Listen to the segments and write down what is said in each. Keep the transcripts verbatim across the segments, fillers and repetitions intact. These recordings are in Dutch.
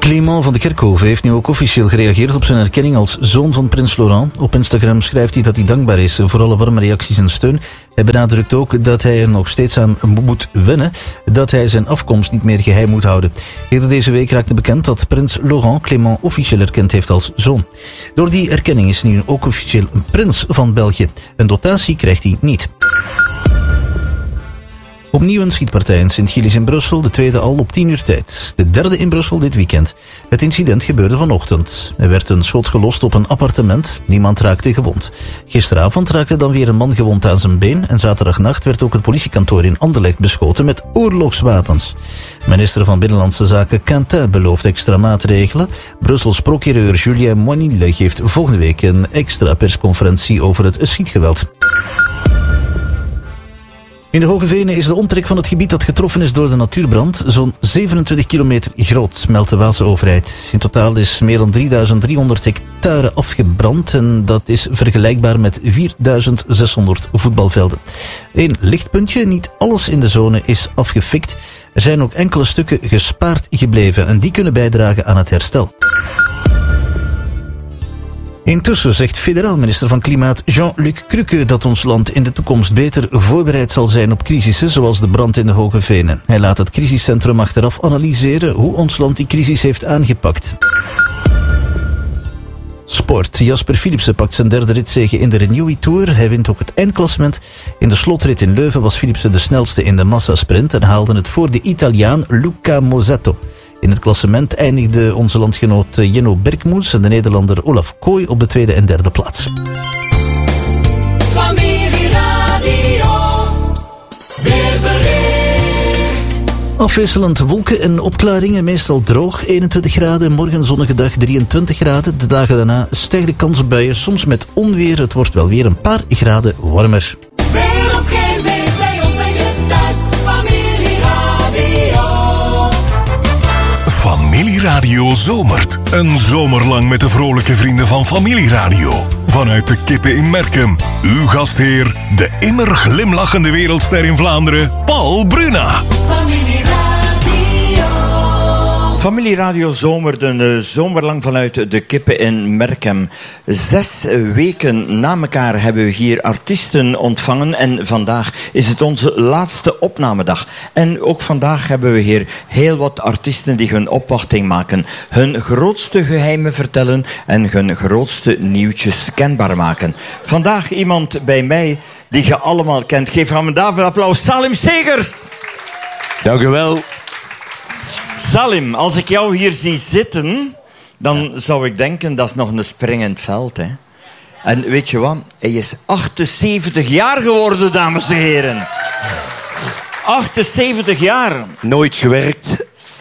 Clément van de Kerkhoven heeft nu ook officieel gereageerd op zijn erkenning als zoon van prins Laurent. Op Instagram schrijft hij dat hij dankbaar is voor alle warme reacties en steun. Hij benadrukt ook dat hij er nog steeds aan moet wennen, dat hij zijn afkomst niet meer geheim moet houden. Eerder deze week raakte bekend dat prins Laurent Clément officieel erkend heeft als zoon. Door die erkenning is hij nu ook officieel een prins van België. Een dotatie krijgt hij niet. Opnieuw een schietpartij in Sint-Gilles in Brussel, de tweede al op tien uur tijd. De derde in Brussel dit weekend. Het incident gebeurde vanochtend. Er werd een schot gelost op een appartement. Niemand raakte gewond. Gisteravond raakte dan weer een man gewond aan zijn been en zaterdagnacht werd ook het politiekantoor in Anderlecht beschoten met oorlogswapens. Minister van Binnenlandse Zaken Quentin belooft extra maatregelen. Brussels procureur Julien Moinille geeft volgende week een extra persconferentie over het schietgeweld. In de Hoge Venen is de omtrek van het gebied dat getroffen is door de natuurbrand zo'n zevenentwintig kilometer groot, meldt de Waalse overheid. In totaal is meer dan drieduizend driehonderd hectare afgebrand en dat is vergelijkbaar met vierduizend zeshonderd voetbalvelden. Eén lichtpuntje, niet alles in de zone is afgefikt. Er zijn ook enkele stukken gespaard gebleven en die kunnen bijdragen aan het herstel. Intussen zegt federaal minister van Klimaat Jean-Luc Cruque dat ons land in de toekomst beter voorbereid zal zijn op crisissen zoals de brand in de Hoge Venen. Hij laat het crisiscentrum achteraf analyseren hoe ons land die crisis heeft aangepakt. Sport. Jasper Philipsen pakt zijn derde ritzege in de Renewy Tour. Hij wint ook het eindklassement. In de slotrit in Leuven was Philipsen de snelste in de massasprint en haalde het voor de Italiaan Luca Mosetto. In het klassement eindigde onze landgenoot Jenno Berkmoes en de Nederlander Olaf Kooi op de tweede en derde plaats. Familieradio, weerbericht. Afwisselend wolken en opklaringen, meestal droog, eenentwintig graden. Morgen zonnige dag, drieëntwintig graden. De dagen daarna stijgt de kans op buien, soms met onweer. Het wordt wel weer een paar graden warmer. Weer of geen weer, bij ons ben je thuis. Familieradio. Familieradio zomert. Een zomer lang met de vrolijke vrienden van Familieradio. Vanuit de Kippen in Merkem. Uw gastheer, de immer glimlachende wereldster in Vlaanderen, Paul Bruna. Familieradio. Familieradio zomerde een zomerlang vanuit de Kippen in Merkem. Zes weken na elkaar hebben we hier artiesten ontvangen en vandaag is het onze laatste opnamedag. En ook vandaag hebben we hier heel wat artiesten die hun opwachting maken, hun grootste geheimen vertellen en hun grootste nieuwtjes kenbaar maken. Vandaag iemand bij mij die je allemaal kent. Geef hem een David applaus. Salim Segers! Dank u wel. Salim, als ik jou hier zie zitten, dan zou ik denken, dat is nog een springend veld. Hè? En weet je wat? Hij is achtenzeventig jaar geworden, dames en heren. achtenzeventig jaar. Nooit gewerkt.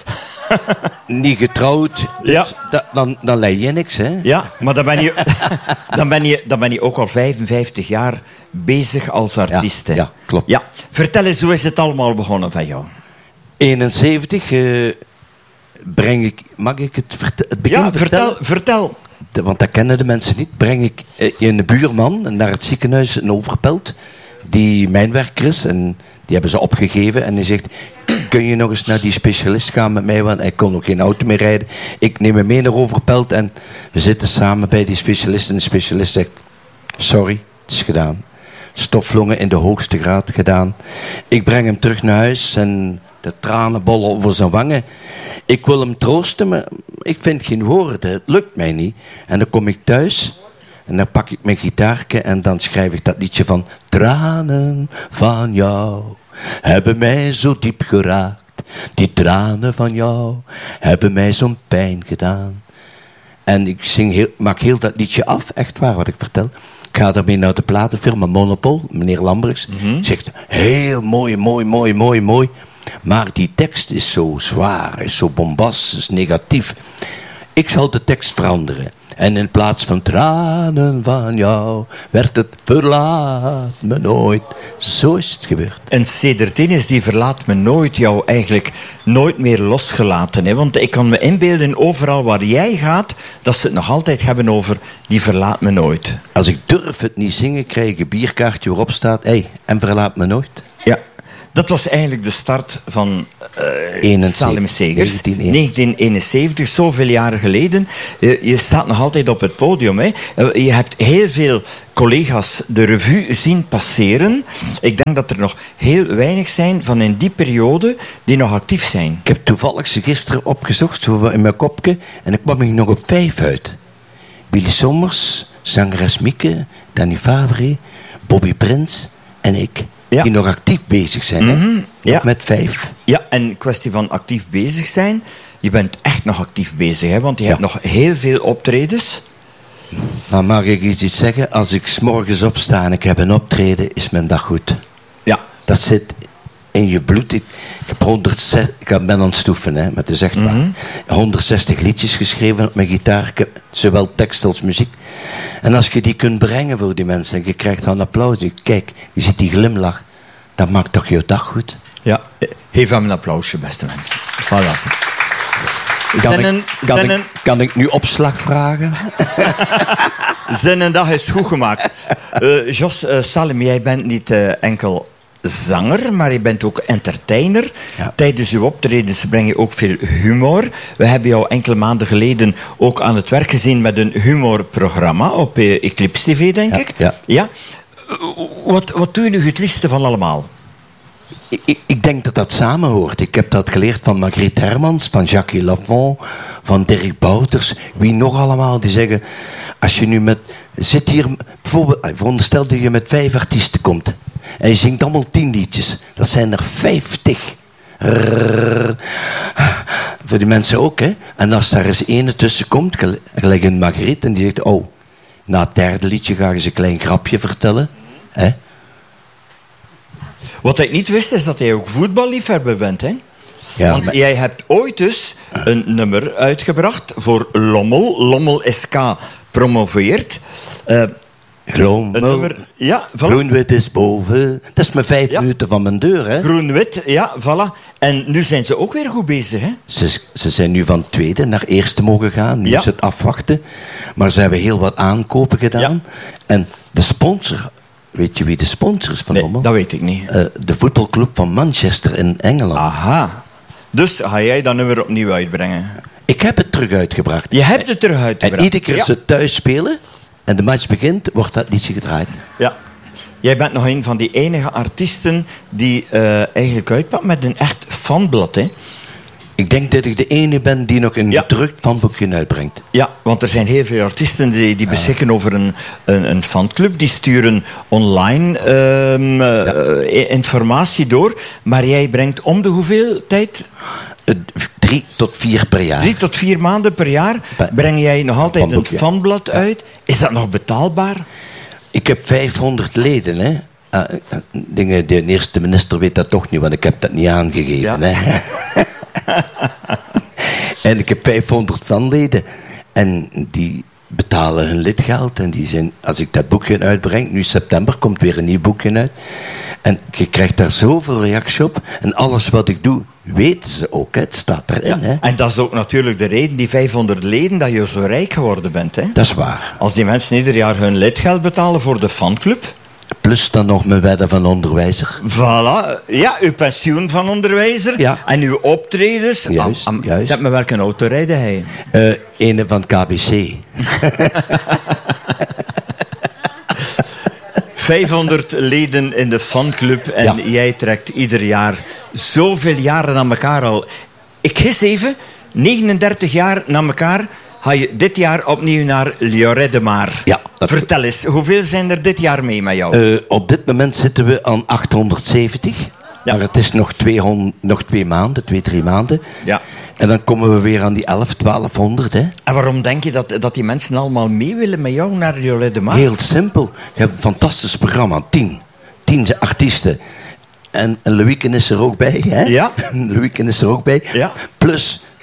Niet getrouwd. Dus Ja. da- dan, dan leid je niks, hè? Ja, maar dan ben je, dan ben je, dan ben je ook al vijfenvijftig jaar bezig als artiest. hè? ja, klopt. Ja. Vertel eens, hoe is het allemaal begonnen van jou? eenenzeventig eh, breng ik... Mag ik het, verte- het begin Ja, vertellen? vertel, vertel. De- want dat kennen de mensen niet. Breng ik eh, een buurman naar het ziekenhuis in Overpelt, die mijnwerker is. En die hebben ze opgegeven. En die zegt, kun je nog eens naar die specialist gaan met mij? Want hij kon ook geen auto meer rijden. Ik neem hem mee naar Overpelt en we zitten samen bij die specialist. En de specialist zegt, sorry, het is gedaan. Stoflongen in de hoogste graad gedaan. Ik breng hem terug naar huis en de tranen bollen over zijn wangen. Ik wil hem troosten, maar ik vind geen woorden. Het lukt mij niet. En dan kom ik thuis en dan pak ik mijn gitaarke en dan schrijf ik dat liedje van tranen van jou hebben mij zo diep geraakt. Die tranen van jou hebben mij zo'n pijn gedaan. En ik zing heel, maak heel dat liedje af, echt waar wat ik vertel. Ik ga daarmee naar de platenfirma Monopol, meneer Lambergs. Mm-hmm. Zegt, heel mooi, mooi, mooi, mooi, mooi. Maar die tekst is zo zwaar, is zo bombastisch, negatief. Ik zal de tekst veranderen. En in plaats van tranen van jou werd het verlaat me nooit. Zo is het gebeurd. En sedertdien is die verlaat me nooit jou eigenlijk nooit meer losgelaten. Hè? Want ik kan me inbeelden, overal waar jij gaat, dat ze het nog altijd hebben over die verlaat me nooit. Als ik durf het niet zingen, krijg ik een bierkaartje waarop staat, hey, en verlaat me nooit. Ja. Dat was eigenlijk de start van uh, eenenzeventig, Salim Segers. negentien negentien eenenzeventig, zoveel jaren geleden. Je, je staat nog altijd op het podium. Hè. Je hebt heel veel collega's de revue zien passeren. Ik denk dat er nog heel weinig zijn van in die periode die nog actief zijn. Ik heb toevallig ze gisteren opgezocht zo in mijn kopje en ik kwam er nog op vijf uit. Willy Sommers, zangeres Mieke, Danny Fabre, Bobby Prins en ik. Ja. Die nog actief bezig zijn. Hè? Mm-hmm, Nog ja. met vijf. Ja, en kwestie van actief bezig zijn. Je bent echt nog actief bezig, hè, want je Ja. hebt nog heel veel optredens. Maar mag ik iets zeggen? Als ik 's morgens opsta en ik heb een optreden, is mijn dag goed. Ja. Dat zit in je bloed. Ik, ik, heb honderdzestig, ik ben aan het stoeven, hè, met de zeg maar. Mm-hmm. honderdzestig liedjes geschreven op mijn gitaar. Ik heb zowel tekst als muziek. En als je die kunt brengen voor die mensen en je krijgt dan applaus. Je, kijk, je ziet die glimlach. Dat maakt toch je dag goed? Ja. Geef hem een applausje, beste mensen. Voilà. Kan Zennen, ik, kan, zennen, ik, kan ik nu opslag vragen? zennen dag is goed gemaakt. Uh, Jos, uh, Salim, jij bent niet uh, enkel zanger, maar je bent ook entertainer. Ja. Tijdens je optredens breng je ook veel humor. We hebben jou enkele maanden geleden ook aan het werk gezien met een humorprogramma op uh, Eclipse T V, denk Ja, ik. ja. ja? Uh, wat, wat doe je nu het liefste van allemaal? Ik, ik, ik denk dat dat samenhoort. Ik heb dat geleerd van Margriet Hermans, van Jacques Lafont, van Dirk Bouters. Wie nog allemaal, die zeggen... Als je nu met... Zit hier... Bijvoorbeeld, veronderstel dat je met vijf artiesten komt. En je zingt allemaal tien liedjes. Dat zijn er vijftig. Rrrr. Voor die mensen ook, hè. En als daar eens ene tussen komt, gelijk een Margriet, en die zegt... Oh, na het derde liedje ga je ze een klein grapje vertellen. Hè. Wat ik niet wist, is dat jij ook voetballiefhebber bent, hè? Ja, Want maar- jij hebt ooit dus een nummer uitgebracht voor Lommel. Lommel S K promoveert. Uh, Glommel. een nummer... Ja, voilà. Groen-wit is boven. Dat is maar vijf Ja. minuten van mijn deur, hè. Groen-wit, ja, voilà. En nu zijn ze ook weer goed bezig, hè? Ze, ze zijn nu van tweede naar eerste mogen gaan. Nu Ja. is het afwachten. Maar ze hebben heel wat aankopen gedaan. En de sponsor... Weet je wie de sponsor is van Nee, Lommel? dat weet ik niet. Eh, de voetbalclub van Manchester in Engeland. Aha. Dus ga jij dat nummer opnieuw uitbrengen? Ik heb het terug uitgebracht. Je hebt het terug En uitgebracht. iedere keer als ja. ze thuis spelen en de match begint, wordt dat liedje gedraaid. Ja. Jij bent nog een van die enige artiesten die uh, eigenlijk uitpakt met een echt fanblad, hè? Ik denk dat ik de ene ben die nog een Ja. gedrukt fanboekje uitbrengt. Ja, want er zijn heel veel artiesten die, die beschikken over een, een, een fanclub. Die sturen online um, Ja. uh, informatie door. Maar jij brengt om de hoeveel tijd? Eh, Drie tot vier per jaar. Drie tot vier maanden per jaar Ba- breng jij nog altijd een fanboek, ja. fanblad uit. Is dat nog betaalbaar? Ik heb vijfhonderd leden, hè. Uh, uh, dingen, de eerste minister weet dat toch niet, want ik heb dat niet aangegeven. Ja. Hè. En ik heb vijfhonderd fanleden. En die betalen hun lidgeld. En die zijn, als ik dat boekje uitbreng, nu september komt weer een nieuw boekje uit. En je krijgt daar zoveel reactie op. En alles wat ik doe, weten ze ook. Hè. Het staat erin. Hè. En dat is ook natuurlijk de reden, die vijfhonderd leden, dat je zo rijk geworden bent. Hè? Dat is waar. Als die mensen ieder jaar hun lidgeld betalen voor de fanclub. Plus dan nog mijn wedden van onderwijzer. Voilà. Ja, uw pensioen van onderwijzer. Ja. En uw optredens. Juist, Am- am- juist. Zeg maar, welke auto rijdt hij? Uh, ene van het K B C. vijfhonderd leden in de fanclub. En Ja. jij trekt ieder jaar zoveel jaren aan elkaar al. Ik gis even. negenendertig jaar na elkaar. Ga je dit jaar opnieuw naar Lloret de Mar. Ja, dat- Vertel eens, hoeveel zijn er dit jaar mee met jou? Uh, op dit moment zitten we aan achthonderdzeventig. Ja. Maar het is nog, tweehonderd, nog twee maanden, twee, drie maanden. Ja. En dan komen we weer aan die elf, twaalfhonderd. Hè. En waarom denk je dat, dat die mensen allemaal mee willen met jou naar Lloret de Mar? Heel simpel. Je hebt een fantastisch programma. Tien. Tien artiesten. En, en Louiken is er ook bij. Hè? Ja. Louiken is er ook bij. Ja. Plus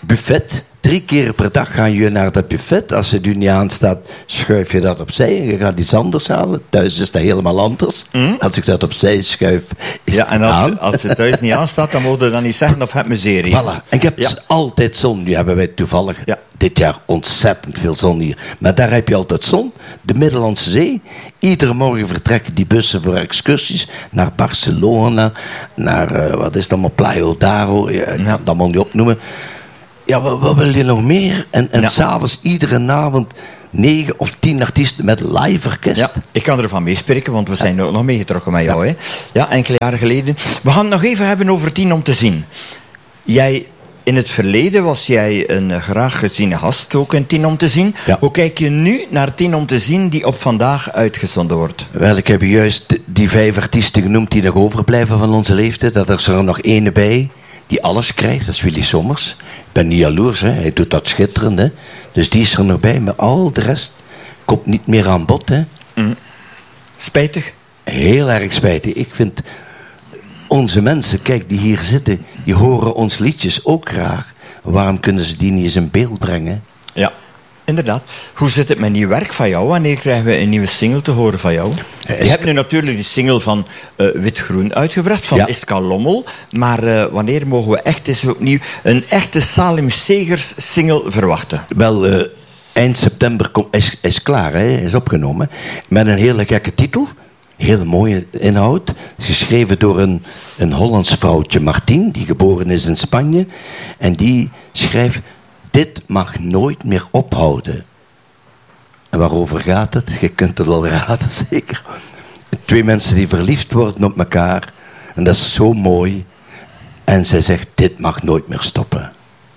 buffet. Drie keer per dag ga je naar dat buffet. Als het u niet aanstaat, schuif je dat opzij. En je gaat iets anders halen. Thuis is dat helemaal anders. Mm. Als ik dat opzij schuif, is ja, en het als, aan. als het thuis niet aanstaat, dan moet je dan niet zeggen of het miserie. Voilà. En je hebt Ja. altijd zon. Nu hebben wij toevallig Ja. dit jaar ontzettend veel zon hier. Maar daar heb je altijd zon. De Middellandse Zee. Iedere morgen vertrekken die bussen voor excursies naar Barcelona. Naar, uh, wat is het allemaal, Playa d'Aro. Ja, ik kan dat maar niet opnoemen. Ja, wat, wat wil je nog meer? En, en Ja. s'avonds iedere avond negen of tien artiesten met live orkest. Ja, ik kan ervan meespreken, want we zijn ook nog meegetrokken met jou. Hè? Ja, enkele jaren geleden. We gaan het nog even hebben over Tien om te zien. Jij, in het verleden was jij een uh, graag geziene gast, ook in Tien om te zien. Ja. Hoe kijk je nu naar Tien om te zien die op vandaag uitgezonden wordt? Wel, ik heb juist die vijf artiesten genoemd die nog overblijven van onze leeftijd. Dat er is er nog ene bij die alles krijgt. Dat is Willy Sommers. Ik ben niet jaloers, hè. Hij doet dat schitterend. Hè. Dus die is er nog bij. Maar al de rest komt niet meer aan bod. Hè. Mm. Spijtig. Heel erg spijtig. Ik vind onze mensen, kijk, die hier zitten, die horen ons liedjes ook graag. Waarom kunnen ze die niet eens in beeld brengen? Ja, inderdaad. Hoe zit het met nieuw werk van jou? Wanneer krijgen we een nieuwe single te horen van jou? Ja, Je is- hebt nu natuurlijk die single van uh, Wit-Groen uitgebracht, van Ja. Iska Lommel. Maar uh, wanneer mogen we echt eens opnieuw een echte Salim Segers single verwachten? Wel, eh, eind september kom, is, is klaar, hè, is opgenomen. Met een hele gekke titel. Heel mooie inhoud. Geschreven door een, een Hollands vrouwtje, Martien, die geboren is in Spanje. En die schrijft: dit mag nooit meer ophouden. En waarover gaat het? Je kunt het al raden, zeker. Twee mensen die verliefd worden op elkaar. En dat is zo mooi. En zij zegt: dit mag nooit meer stoppen.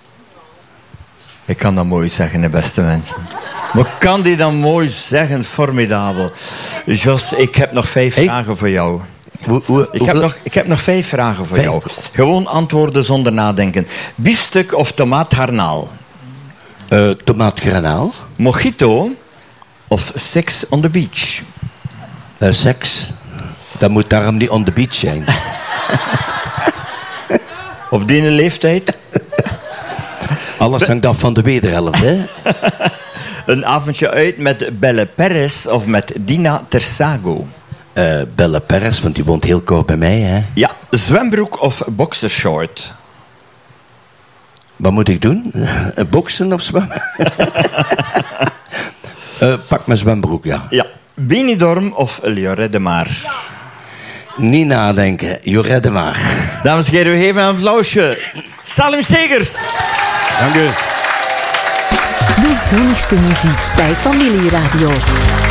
Ik kan dat mooi zeggen, de beste mensen. Maar kan die dan mooi zeggen? Formidabel. Jos, ik heb nog vijf Hey. vragen voor jou. Hoe, hoe, Ik heb, nog, ik heb nog vijf vragen voor Vijf. jou. Gewoon antwoorden zonder nadenken. Biefstuk of tomaatgarnaal? Uh, tomaatgranaal. Mojito of sex on the beach? Uh, seks. Dat moet daarom niet on the beach zijn. Op die leeftijd? Alles hangt af van de wederhelft, hè? Een avondje uit met Belle Perez of met Dina Tersago? Uh, Belle Perez, want die woont heel kort bij mij, hè? Ja, zwembroek of boxershort? Wat moet ik doen? Een boksen of zwemmen? uh, pak mijn zwembroek, ja. Ja, Benidorm of Lloret de Mar? Niet nadenken, Lloret de Mar. Dames en heren, we geven een applausje. Salim Segers. Dank u. De zonnigste muziek bij Familieradio.